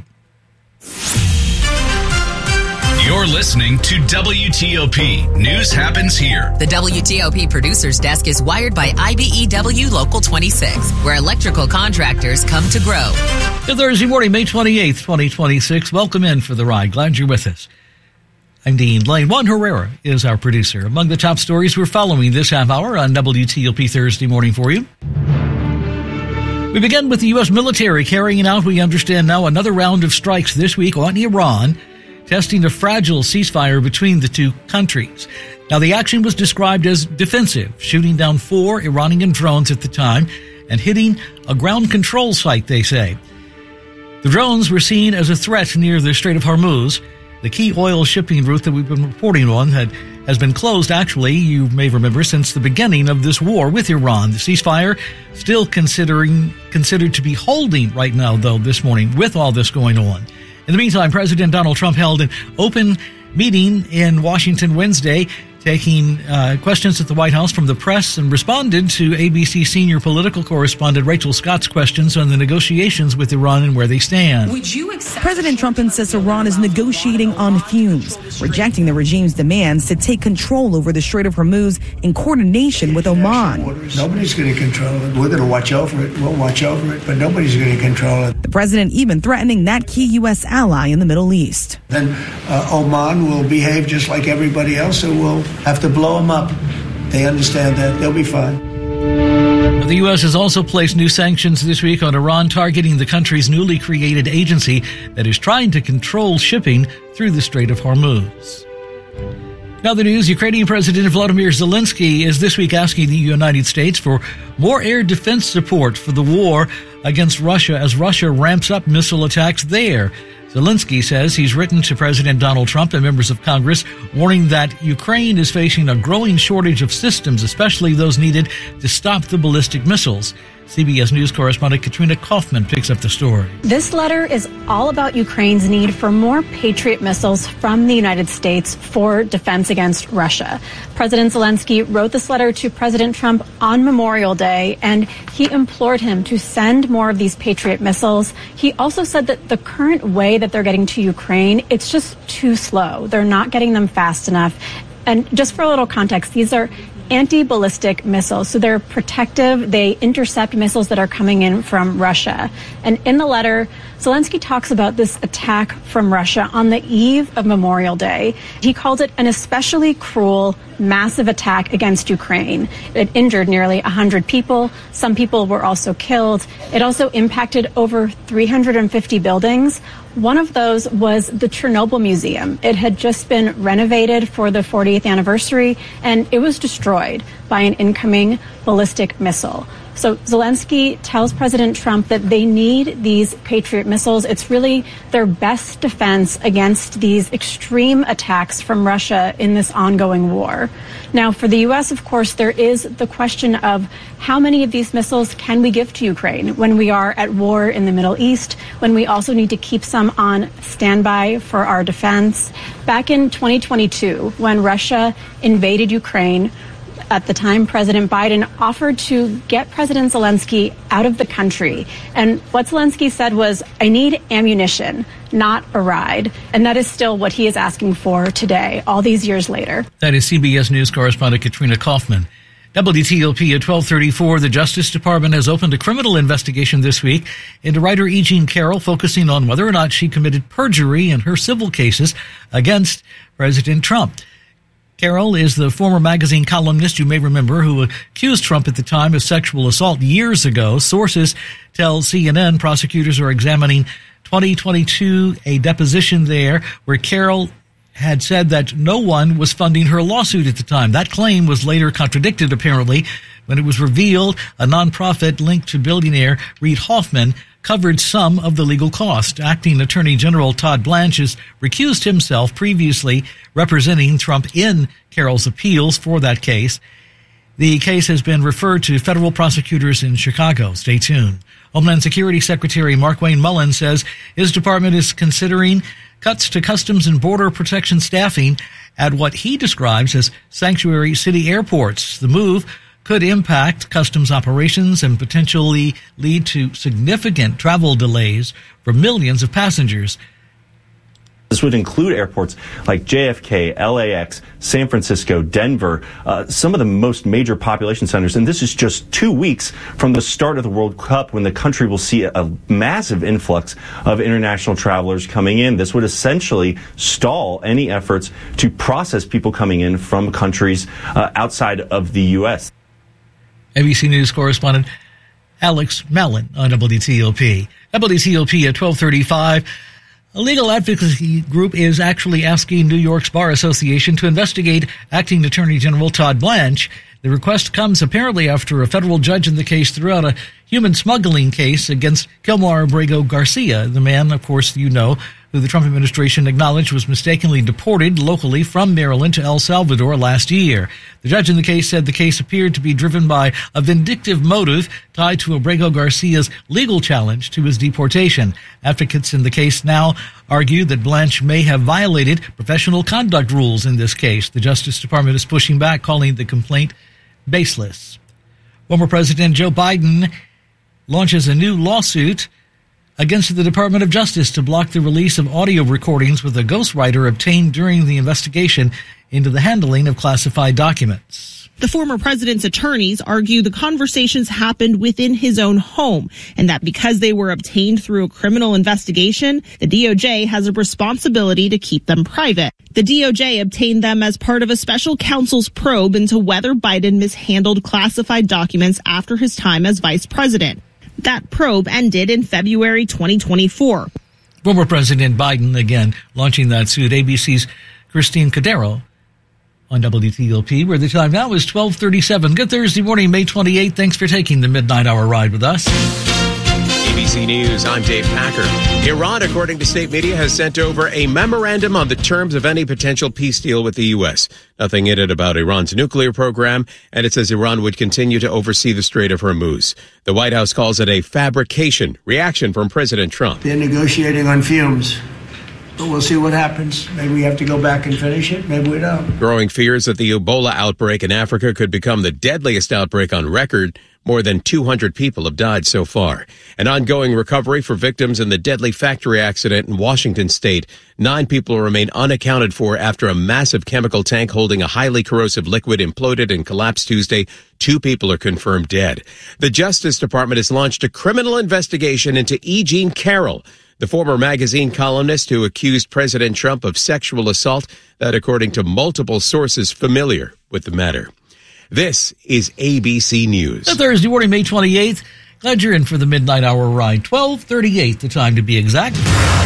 You're listening to WTOP. News happens here. The WTOP producer's desk is wired by IBEW Local 26, where electrical contractors come to grow. Good Thursday morning, May 28th, 2026. Welcome in for the ride. Glad you're with us. I'm Dean Lane. Juan Herrera is our producer. Among the top stories we're following this half hour on WTOP Thursday morning for you. We begin with the U.S. military carrying out, we understand now, another round of strikes this week on Iran, testing a fragile ceasefire between the two countries. Now, the action was described as defensive, shooting down 4 Iranian drones at the time and hitting a ground control site, they say. The drones were seen as a threat near the Strait of Hormuz. The key oil shipping route that we've been reporting on has been closed, actually, you may remember, since the beginning of this war with Iran. The ceasefire still considered to be holding right now, though, this morning, with all this going on. In the meantime, President Donald Trump held an open meeting in Washington Wednesday, taking questions at the White House from the press and responded to ABC senior political correspondent Rachel Scott's questions on the negotiations with Iran and where they stand. President Trump insists Iran is negotiating on fumes, rejecting the regime's demands to take control over the Strait of Hormuz in coordination with Oman. Nobody's going to control it. We're going to watch over it. We'll watch over it, but nobody's going to control it. The president even threatening that key U.S. ally in the Middle East. Then Oman will behave just like everybody else, so we'll have to blow them up. They understand that. They'll be fine. The U.S. has also placed new sanctions this week on Iran, targeting the country's newly created agency that is trying to control shipping through the Strait of Hormuz. Now the news, Ukrainian President Volodymyr Zelensky is this week asking the United States for more air defense support for the war against Russia as Russia ramps up missile attacks there. Zelensky says he's written to President Donald Trump and members of Congress, warning that Ukraine is facing a growing shortage of systems, especially those needed to stop the ballistic missiles. CBS News correspondent Katrina Kaufman picks up the story. This letter is all about Ukraine's need for more Patriot missiles from the United States for defense against Russia. President Zelensky wrote this letter to President Trump on Memorial Day, and he implored him to send more of these Patriot missiles. He also said that the current way that they're getting to Ukraine, it's just too slow. They're not getting them fast enough. And just for a little context, these are anti-ballistic missiles. So they're protective. They intercept missiles that are coming in from Russia. And in the letter, Zelensky talks about this attack from Russia on the eve of Memorial Day. He called it an especially cruel, massive attack against Ukraine. It injured nearly 100 people. Some people were also killed. It also impacted over 350 buildings. One of those was the Chernobyl Museum. It had just been renovated for the 40th anniversary, and it was destroyed by an incoming ballistic missile. So Zelensky tells President Trump that they need these Patriot missiles. It's really their best defense against these extreme attacks from Russia in this ongoing war. Now, for the U.S., of course, there is the question of how many of these missiles can we give to Ukraine when we are at war in the Middle East, when we also need to keep some on standby for our defense. Back in 2022, when Russia invaded Ukraine, at the time, President Biden offered to get President Zelensky out of the country. And what Zelensky said was, I need ammunition, not a ride. And that is still what he is asking for today, all these years later. That is CBS News correspondent Katrina Kaufman. WTOP at 12:34. The Justice Department has opened a criminal investigation this week into writer E. Jean Carroll, focusing on whether or not she committed perjury in her civil cases against President Trump. Carroll is the former magazine columnist you may remember who accused Trump at the time of sexual assault years ago. Sources tell CNN prosecutors are examining 2022, a deposition there where Carroll had said that no one was funding her lawsuit at the time. That claim was later contradicted, apparently, when it was revealed a nonprofit linked to billionaire Reid Hoffman covered some of the legal cost. Acting Attorney General Todd Blanche has recused himself, previously representing Trump in Carroll's appeals for that case. The case has been referred to federal prosecutors in Chicago. Stay tuned. Homeland Security Secretary Markwayne Mullins says his department is considering cuts to Customs and Border Protection staffing at what he describes as sanctuary city airports. The move could impact customs operations and potentially lead to significant travel delays for millions of passengers. This would include airports like JFK, LAX, San Francisco, Denver, some of the most major population centers. And this is just 2 weeks from the start of the World Cup, when the country will see a massive influx of international travelers coming in. This would essentially stall any efforts to process people coming in from countries outside of the U.S. ABC News correspondent Alex Mellon on WTOP. WTOP at 12:35. A legal advocacy group is actually asking New York's Bar Association to investigate Acting Attorney General Todd Blanche. The request comes apparently after a federal judge in the case threw out a human smuggling case against Kilmar Abrego Garcia, the man, of course, you know, who the Trump administration acknowledged was mistakenly deported locally from Maryland to El Salvador last year. The judge in the case said the case appeared to be driven by a vindictive motive tied to Abrego Garcia's legal challenge to his deportation. Advocates in the case now argue that Blanche may have violated professional conduct rules in this case. The Justice Department is pushing back, calling the complaint baseless. Former President Joe Biden launches a new lawsuit against the Department of Justice to block the release of audio recordings with a ghostwriter obtained during the investigation into the handling of classified documents. The former president's attorneys argue the conversations happened within his own home, and that because they were obtained through a criminal investigation, the DOJ has a responsibility to keep them private. The DOJ obtained them as part of a special counsel's probe into whether Biden mishandled classified documents after his time as vice president. That probe ended in February 2024. Former President Biden, again, launching that suit. ABC's Christine Cadero on WTOP, where the time now is 12:37. Good Thursday morning, May 28th. Thanks for taking the midnight hour ride with us. ABC News, I'm Dave Packer. Iran, according to state media, has sent over a memorandum on the terms of any potential peace deal with the U.S. Nothing in it about Iran's nuclear program, and it says Iran would continue to oversee the Strait of Hormuz. The White House calls it a fabrication reaction from President Trump. They're negotiating on fumes. But we'll see what happens. Maybe we have to go back and finish it. Maybe we don't. Growing fears that the Ebola outbreak in Africa could become the deadliest outbreak on record. More than 200 people have died so far. An ongoing recovery for victims in the deadly factory accident in Washington state. 9 people remain unaccounted for after a massive chemical tank holding a highly corrosive liquid imploded and collapsed Tuesday. 2 people are confirmed dead. The Justice Department has launched a criminal investigation into E. Jean Carroll, the former magazine columnist who accused President Trump of sexual assault, that according to multiple sources familiar with the matter. This is ABC News. Thursday morning, May 28th. Glad you're in for the midnight hour ride. 12:38, the time to be exact.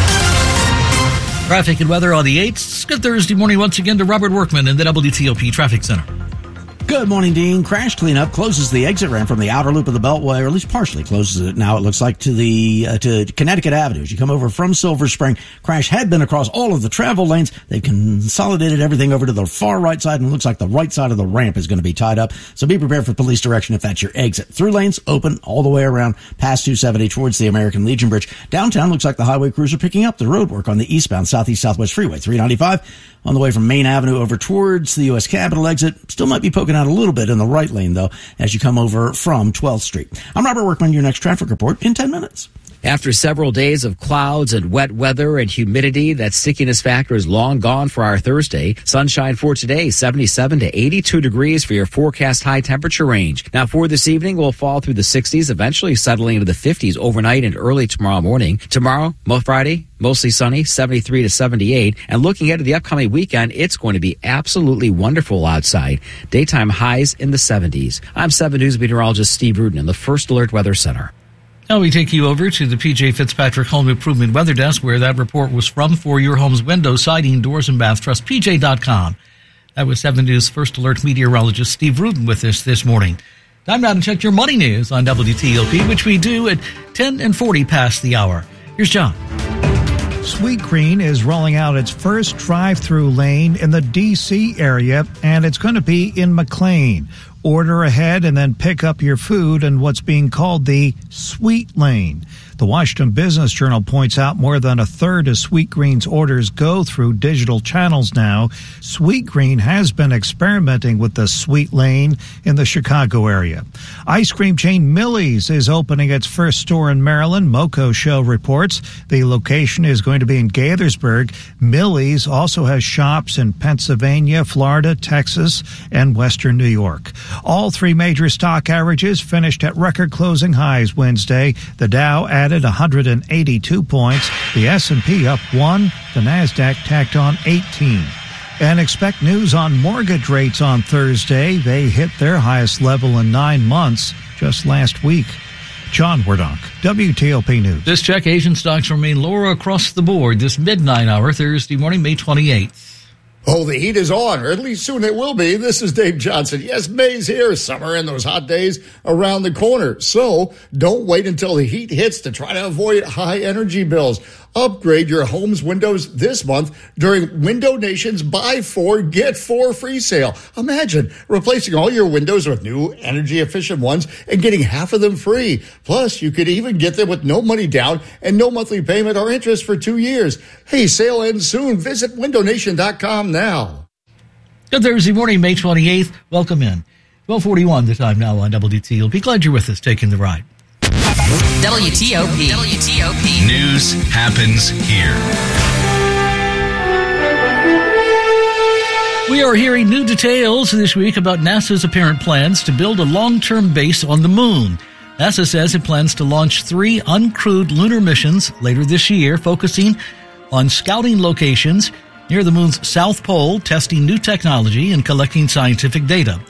Traffic and weather on the 8th. Good Thursday morning once again to Robert Workman in the WTOP Traffic Center. Good morning, Dean. Crash cleanup closes the exit ramp from the outer loop of the Beltway, or at least partially closes it now, it looks like, to the to Connecticut Avenue. As you come over from Silver Spring, crash had been across all of the travel lanes. They've consolidated everything over to the far right side, and it looks like the right side of the ramp is going to be tied up. So be prepared for police direction if that's your exit. Through lanes open all the way around past 270 towards the American Legion Bridge. Downtown looks like the highway crews are picking up the road work on the eastbound Southeast Southwest Freeway 395 on the way from Main Avenue over towards the U.S. Capitol exit. Still might be poking out a little bit in the right lane, though, as you come over from 12th Street. I'm Robert Workman, your next traffic report in 10 minutes. After several days of clouds and wet weather and humidity, that stickiness factor is long gone for our Thursday. Sunshine for today, 77 to 82 degrees for your forecast high temperature range. Now for this evening, we'll fall through the 60s, eventually settling into the 50s overnight and early tomorrow morning. Tomorrow, Friday, mostly sunny, 73 to 78. And looking ahead to the upcoming weekend, it's going to be absolutely wonderful outside. Daytime highs in the 70s. I'm 7 News meteorologist Steve Rudin in the First Alert Weather Center. Now we take you over to the P.J. Fitzpatrick Home Improvement Weather Desk, where that report was from for your home's window, siding, doors, and bath. Trust PJ.com. That was 7 News First Alert meteorologist Steve Rudin with us this morning. Time now to check your money news on WTOP, which we do at 10:40 past the hour. Here's John. Sweetgreen is rolling out its first drive-through lane in the D.C. area, and it's going to be in McLean. Order ahead and then pick up your food in what's being called the Sweet Lane. The Washington Business Journal points out more than a third of Sweetgreen's orders go through digital channels now. Sweetgreen has been experimenting with the Sweet Lane in the Chicago area. Ice cream chain Millie's is opening its first store in Maryland, Moco Show reports. The location is going to be in Gaithersburg. Millie's also has shops in Pennsylvania, Florida, Texas, and Western New York. All three major stock averages finished at record closing highs Wednesday. The Dow added 182 points. The S&P up 1. The Nasdaq tacked on 18. And expect news on mortgage rates on Thursday. They hit their highest level in 9 months just last week. John Wardonk, WTOP News. This check, Asian stocks remain lower across the board this midnight hour, Thursday morning, May 28th. Oh, the heat is on, or at least soon it will be. This is Dave Johnson. Yes, May's here. Summer and those hot days around the corner. So don't wait until the heat hits to try to avoid high energy bills. Upgrade your home's windows this month during Window Nation's Buy 4, Get 4 free sale. Imagine replacing all your windows with new energy-efficient ones and getting half of them free. Plus, you could even get them with no money down and no monthly payment or interest for 2 years. Hey, sale ends soon. Visit windownation.com now. Good Thursday morning, May 28th. Welcome in. 12:41 the time now on WTOP. Glad you're with us taking the ride. WTOP. News happens here. We are hearing new details this week about NASA's apparent plans to build a long-term base on the moon. NASA says it plans to launch 3 uncrewed lunar missions later this year, focusing on scouting locations near the moon's south pole, testing new technology, and collecting scientific data.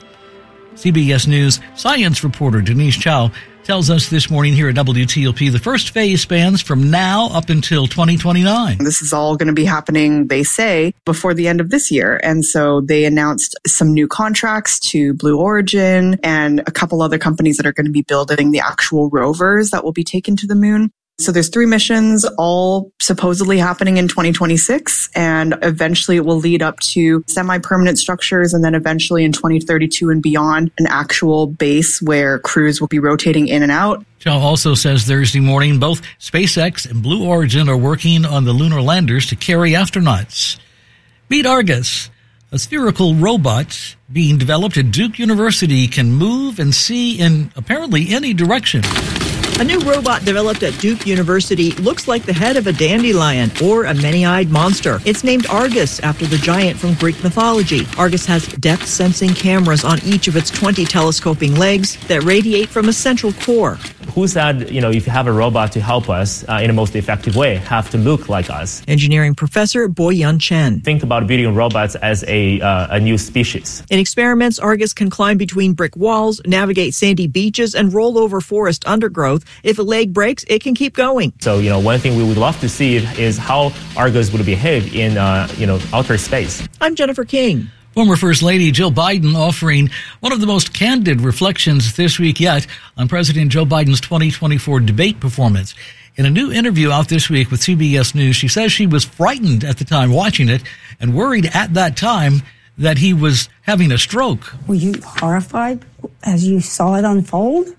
CBS News science reporter Denise Chow tells us this morning here at WTOP the first phase spans from now up until 2029. This is all going to be happening, they say, before the end of this year. And so they announced some new contracts to Blue Origin and a couple other companies that are going to be building the actual rovers that will be taken to the moon. So there's 3 missions, all supposedly happening in 2026, and eventually it will lead up to semi-permanent structures, and then eventually in 2032 and beyond, an actual base where crews will be rotating in and out. Chow also says Thursday morning both SpaceX and Blue Origin are working on the lunar landers to carry astronauts. Meet Argus, a spherical robot being developed at Duke University, can move and see in apparently any direction. A new robot developed at Duke University looks like the head of a dandelion or a many-eyed monster. It's named Argus after the giant from Greek mythology. Argus has depth-sensing cameras on each of its 20 telescoping legs that radiate from a central core. Who said, if you have a robot to help us in the most effective way, have to look like us? Engineering professor Boyun Chen. Think about building robots as a new species. In experiments, Argus can climb between brick walls, navigate sandy beaches, and roll over forest undergrowth. If a leg breaks, it can keep going. So, one thing we would love to see is how Argus would behave in, outer space. I'm Jennifer King. Former First Lady Jill Biden offering one of the most candid reflections this week yet on President Joe Biden's 2024 debate performance. In a new interview out this week with CBS News, she says she was frightened at the time watching it and worried at that time that he was having a stroke. Were you horrified as you saw it unfold?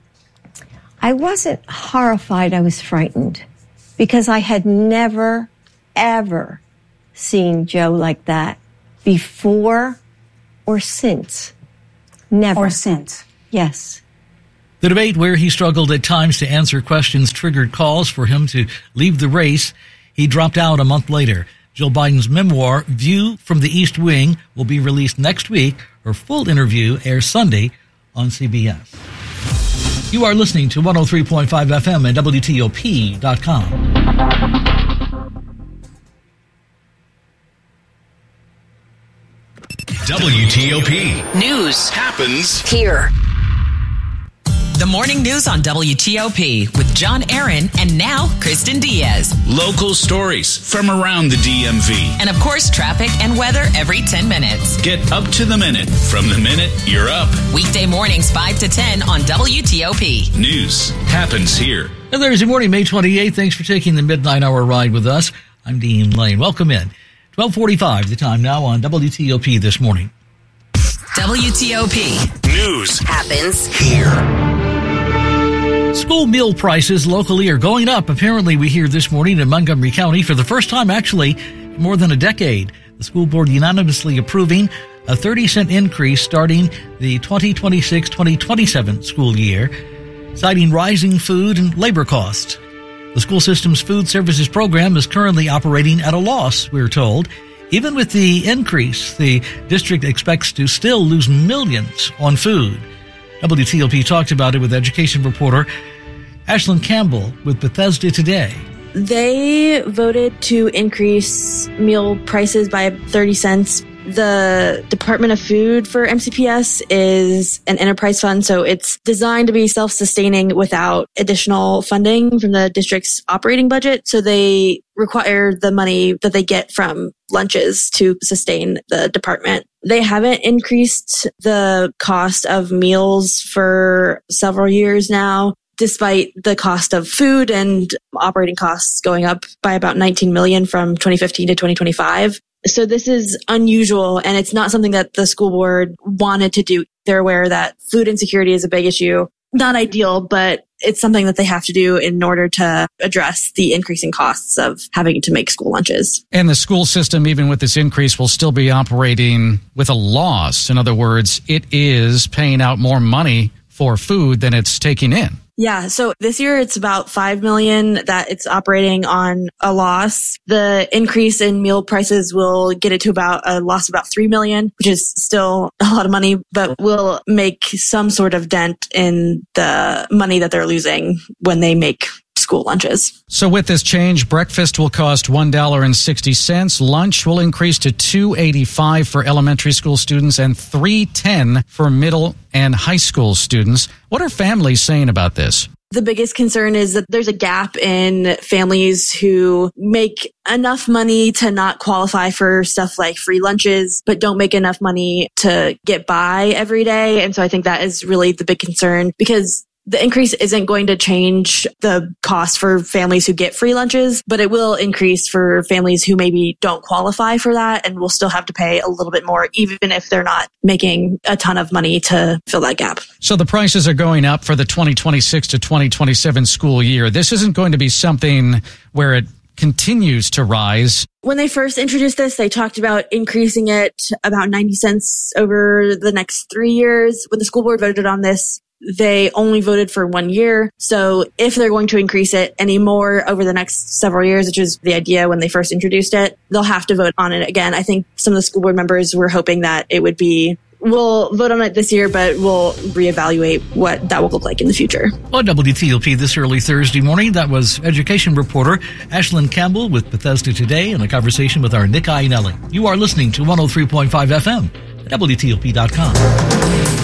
I wasn't horrified. I was frightened because I had never, ever seen Joe like that before or since. Never. Or since. Yes. The debate where he struggled at times to answer questions triggered calls for him to leave the race. He dropped out a month later. Jill Biden's memoir, View from the East Wing, will be released next week. Her full interview airs Sunday on CBS. You are listening to 103.5 FM and WTOP.com. WTOP. News happens here. The morning news on WTOP with John Aaron and now Kristen Diaz. Local stories from around the DMV. And of course, traffic and weather every 10 minutes. Get up to the minute from the minute you're up. Weekday mornings 5 to 10 on WTOP. News happens here. And Thursday morning, May 28th. Thanks for taking the midnight hour ride with us. I'm Dean Lane. Welcome in. 12:45 the time now on WTOP this morning. WTOP. News happens here. School meal prices locally are going up. Apparently, we hear this morning in Montgomery County for the first time, actually, in more than a decade. The school board unanimously approving a 30-cent increase starting the 2026-2027 school year, citing rising food and labor costs. The school system's food services program is currently operating at a loss, we're told. Even with the increase, the district expects to still lose millions on food. WTOP talked about it with education reporter Ashlyn Campbell with Bethesda Today. They voted to increase meal prices by 30 cents. The Department of Food for MCPS is an enterprise fund, so it's designed to be self-sustaining without additional funding from the district's operating budget. So they require the money that they get from lunches to sustain the department. They haven't increased the cost of meals for several years now, despite the cost of food and operating costs going up by about $19 million from 2015 to 2025. So this is unusual, and it's not something that the school board wanted to do. They're aware that food insecurity is a big issue. Not ideal, but it's something that they have to do in order to address the increasing costs of having to make school lunches. And the school system, even with this increase, will still be operating with a loss. In other words, it is paying out more money for food than it's taking in. Yeah, so this year it's about $5 million that it's operating on a loss. The increase in meal prices will get it to about a loss of about $3 million, which is still a lot of money, but will make some sort of dent in the money that they're losing when they make school lunches. So with this change, breakfast will cost $1.60. Lunch will increase to $2.85 for elementary school students and $3.10 for middle and high school students. What are families saying about this? The biggest concern is that there's a gap in families who make enough money to not qualify for stuff like free lunches, but don't make enough money to get by every day. And so I think that is really the big concern, because the increase isn't going to change the cost for families who get free lunches, but it will increase for families who maybe don't qualify for that and will still have to pay a little bit more, even if they're not making a ton of money to fill that gap. So the prices are going up for the 2026 to 2027 school year. This isn't going to be something where it continues to rise. When they first introduced this, they talked about increasing it about 90 cents over the next 3 years. When the school board voted on this, they only voted for 1 year. So if they're going to increase it any more over the next several years, which is the idea when they first introduced it, they'll have to vote on it again. I think some of the school board members were hoping that it would be, we'll vote on it this year, but we'll reevaluate what that will look like in the future. On WTOP this early Thursday morning, that was education reporter Ashlyn Campbell with Bethesda Today in a conversation with our Nick Iannelli. You are listening to 103.5 FM at WTOP.com.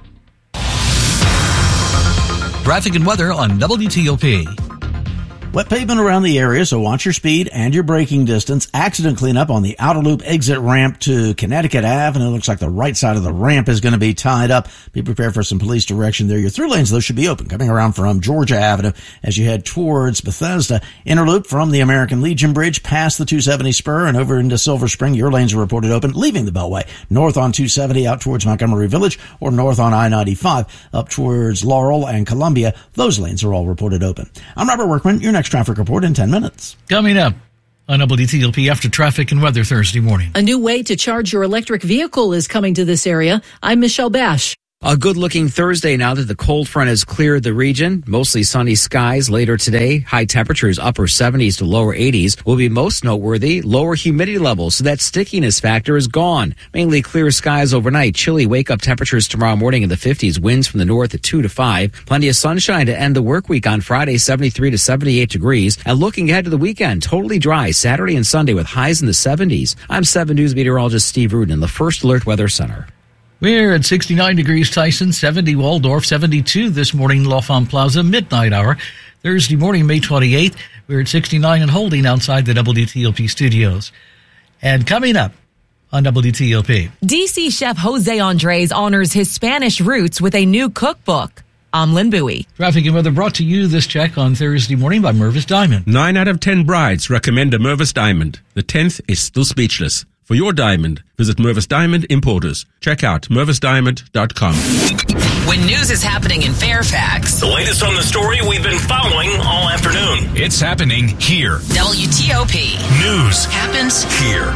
Traffic and weather on WTOP. Wet pavement around the area, so watch your speed and your braking distance. Accident cleanup on the outer loop exit ramp to Connecticut Ave, and it looks like the right side of the ramp is going to be tied up. Be prepared for some police direction there. Your through lanes, though, should be open, coming around from Georgia Avenue as you head towards Bethesda. Inner loop from the American Legion Bridge past the 270 spur and over into Silver Spring. Your lanes are reported open, leaving the Beltway. North on 270 out towards Montgomery Village, or north on I-95 up towards Laurel and Columbia. Those lanes are all reported open. I'm Robert Workman. Your next traffic report in 10 minutes. Coming up on WTOP after traffic and weather Thursday morning. A new way to charge your electric vehicle is coming to this area. I'm Michelle Bash. A good-looking Thursday now that the cold front has cleared the region. Mostly sunny skies later today. High temperatures, upper 70s to lower 80s, will be most noteworthy. Lower humidity levels, so that stickiness factor is gone. Mainly clear skies overnight. Chilly wake-up temperatures tomorrow morning in the 50s. Winds from the north at 2 to 5. Plenty of sunshine to end the work week on Friday, 73 to 78 degrees. And looking ahead to the weekend, totally dry Saturday and Sunday with highs in the 70s. I'm 7 News meteorologist Steve Rudin in the First Alert Weather Center. We're at 69 degrees Tyson, 70 Waldorf, 72 this morning, L'Enfant Plaza, midnight hour. Thursday morning, May 28th, we're at 69 and holding outside the WTOP studios. And coming up on WTOP. DC chef Jose Andres honors his Spanish roots with a new cookbook. I'm Lynn Bowie. Traffic and weather brought to you this check on Thursday morning by Mervis Diamond. 9 out of 10 brides recommend a Mervis Diamond. The 10th is still speechless. For your diamond, visit Mervis Diamond Importers. Check out mervisdiamond.com. When news is happening in Fairfax, the latest on the story we've been following all afternoon. It's happening here. WTOP. News happens here.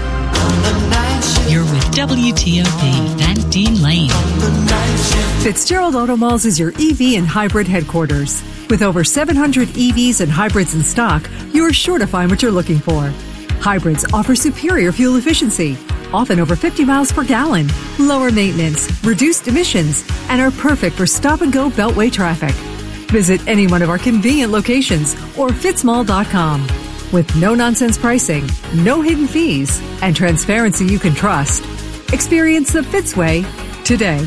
You're with WTOP and Dean Lane. Fitzgerald Auto Malls is your EV and hybrid headquarters. With over 700 EVs and hybrids in stock, you're sure to find what you're looking for. Hybrids offer superior fuel efficiency, often over 50 miles per gallon, lower maintenance, reduced emissions, and are perfect for stop-and-go beltway traffic. Visit any one of our convenient locations or fitzmall.com. With no-nonsense pricing, no hidden fees, and transparency you can trust. Experience the Fitz way today.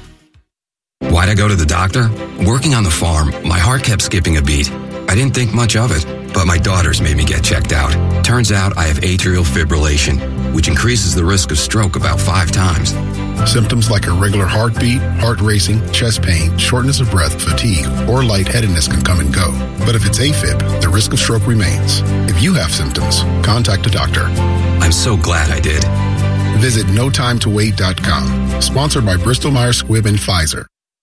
Why'd I go to the doctor? Working on the farm, my heart kept skipping a beat. I didn't think much of it, but my daughters made me get checked out. Turns out I have atrial fibrillation, which increases the risk of stroke about 5 times. Symptoms like irregular heartbeat, heart racing, chest pain, shortness of breath, fatigue, or lightheadedness can come and go. But if it's AFib, the risk of stroke remains. If you have symptoms, contact a doctor. I'm so glad I did. Visit notimetowait.com. Sponsored by Bristol-Myers Squibb and Pfizer.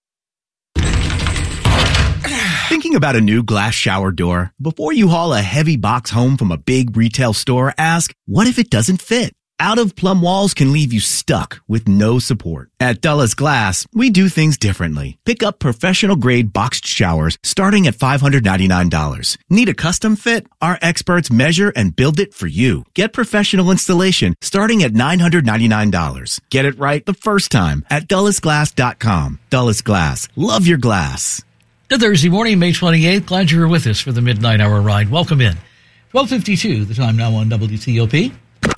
Thinking about a new glass shower door? Before you haul a heavy box home from a big retail store, ask, what if it doesn't fit? Out-of-plumb walls can leave you stuck with no support. At Dulles Glass, we do things differently. Pick up professional-grade boxed showers starting at $599. Need a custom fit? Our experts measure and build it for you. Get professional installation starting at $999. Get it right the first time at DullesGlass.com. Dulles Glass. Love your glass. Good Thursday morning, May 28th. Glad you're with us for the midnight hour ride. Welcome in. 12:52, the time now on WTOP.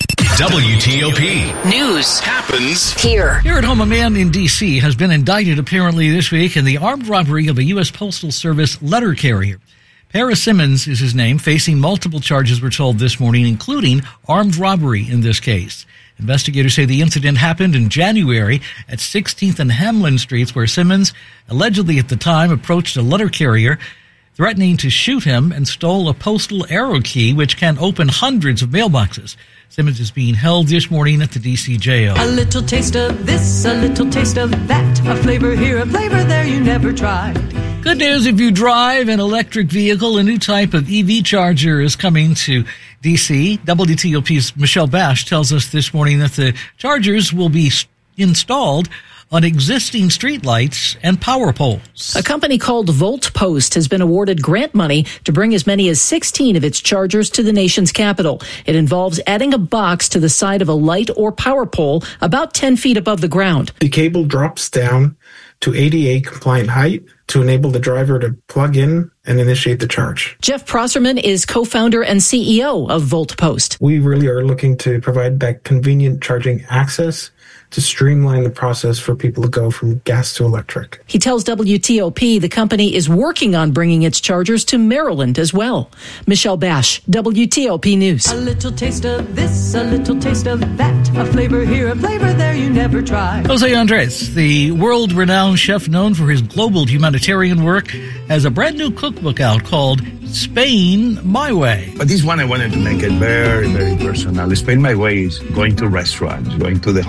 WTOP. News happens here. Here at home, a man in D.C. has been indicted apparently this week in the armed robbery of a U.S. Postal Service letter carrier. Paris Simmons is his name, facing multiple charges, we're told this morning, including armed robbery in this case. Investigators say the incident happened in January at 16th and Hamlin Streets, where Simmons allegedly at the time approached a letter carrier, threatening to shoot him, and stole a postal arrow key, which can open hundreds of mailboxes. Simmons is being held this morning at the D.C. jail. A little taste of this, a little taste of that, a flavor here, a flavor there you never tried. Good news if you drive an electric vehicle. A new type of EV charger is coming to D.C. WTOP's Michelle Bash tells us this morning that the chargers will be installed on existing streetlights and power poles. A company called VoltPost has been awarded grant money to bring as many as 16 of its chargers to the nation's capital. It involves adding a box to the side of a light or power pole about 10 feet above the ground. The cable drops down to ADA compliant height to enable the driver to plug in and initiate the charge. Jeff Prosserman is co-founder and CEO of VoltPost. We really are looking to provide that convenient charging access to streamline the process for people to go from gas to electric. He tells WTOP the company is working on bringing its chargers to Maryland as well. Michelle Bash, WTOP News. A little taste of this, a little taste of that, a flavor here, a flavor there you never tried. Jose Andres, the world-renowned chef known for his global humanitarian work, has a brand new cookbook out called Spain My Way. But this one I wanted to make it very, very personal. Spain My Way is going to restaurants, going to the homes,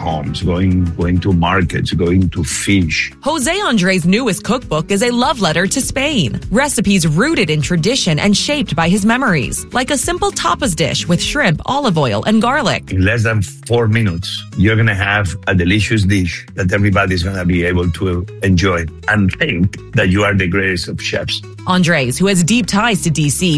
going to markets, going to fish. Jose Andres' newest cookbook is a love letter to Spain. Recipes rooted in tradition and shaped by his memories, like a simple tapas dish with shrimp, olive oil, and garlic. In less than 4 minutes, you're going to have a delicious dish that everybody's going to be able to enjoy and think that you are the greatest of chefs. Andres, who has deep ties to D.C.,